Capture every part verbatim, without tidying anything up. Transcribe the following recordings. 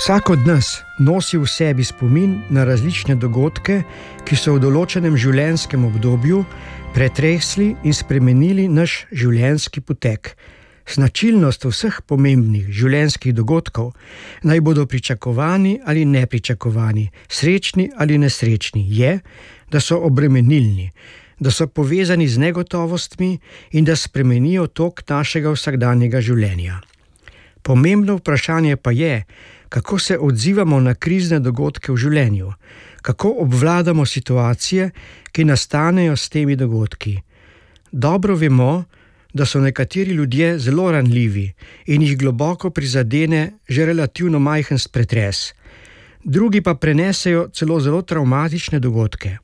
Vsak od nas nosi v sebi spomin na različne dogodke, ki so v določenem življenjskem obdobju pretresli in spremenili naš življenjski potek. Značilnost vseh pomembnih življenjskih dogodkov, naj bodo pričakovani ali nepričakovani, srečni ali nesrečni, je, da so obremenilni, da so povezani z negotovostmi in da spremenijo tok našega vsakdanjega življenja. Pomembno vprašanje pa je, kako se odzivamo na krizne dogodke v življenju, kako obvladamo situacije, ki nastanejo s temi dogodki. Dobro vemo, da so nekateri ljudje zelo ranljivi in jih globoko prizadene že relativno majhen pretres. Drugi pa prenesejo celo zelo travmatične dogodke.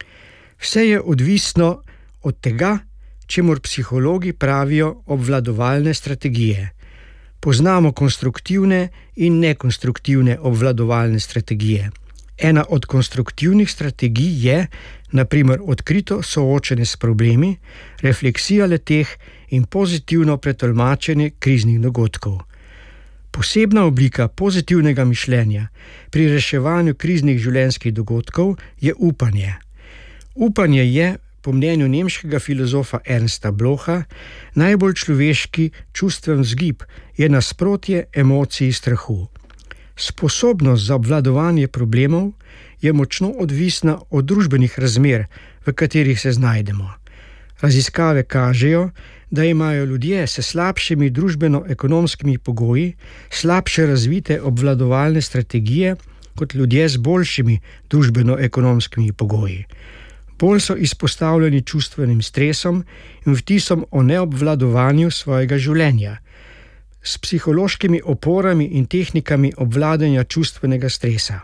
Vse je odvisno od tega, čemur psihologi pravijo obvladovalne strategije. Poznamo konstruktivne in nekonstruktivne obvladovalne strategije. Ena od konstruktivnih strategij je, na primer, odkrito soočenje s problemi, refleksija le-teh in pozitivno pretolmačenje kriznih dogodkov. Posebna oblika pozitivnega mišljenja pri reševanju kriznih življenjskih dogodkov je upanje. Upanje je, po mnenju nemškega filozofa Ernsta Blocha, najbolj človeški čustven vzgib, je nasprotje emocij strahu. Sposobnost za obvladovanje problemov je močno odvisna od družbenih razmer, v katerih se znajdemo. Raziskave kažejo, da imajo ljudje s slabšimi družbeno-ekonomskimi pogoji slabše razvite obvladovalne strategije kot ljudje z boljšimi družbeno-ekonomskimi pogoji. Bolj so izpostavljeni čustvenim stresom in vtisom o neobvladovanju svojega življenja. S psihološkimi oporami in tehnikami obvladanja čustvenega stresa.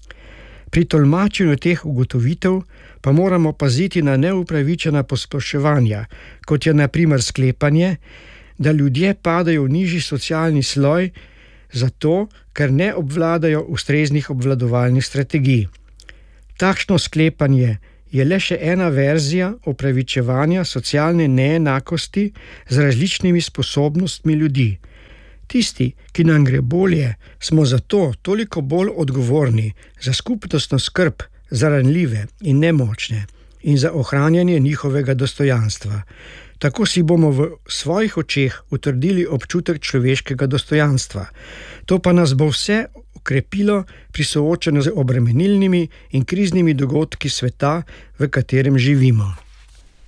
Pri tolmačenju teh ugotovitev pa moramo paziti na neupravičena posploševanja, kot je na primer sklepanje, da ljudje padajo v nižji socialni sloj zato, ker ne obvladajo ustreznih obvladovalnih strategij. Takšno sklepanje je le še ena verzija opravičevanja socialne neenakosti z različnimi sposobnostmi ljudi. Tisti, ki nam gre bolje, smo zato toliko bolj odgovorni za skupnostno skrb za ranljive in nemočne in za ohranjanje njihovega dostojanstva. Tako si bomo v svojih očeh utrdili občutek človeškega dostojanstva. To pa nas bo vse okrepilo pri soočanju z obremenilnimi in kriznimi dogodki sveta, v katerem živimo.